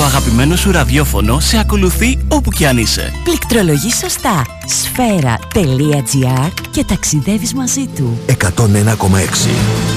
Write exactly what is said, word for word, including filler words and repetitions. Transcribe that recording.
αγαπημένο σου ραδιόφωνο σε ακολουθεί όπου κι αν είσαι. Πληκτρολογείς σωστά. σφαίρα τελεία τζι άρ και ταξιδεύεις μαζί του. εκατόν ένα κόμμα έξι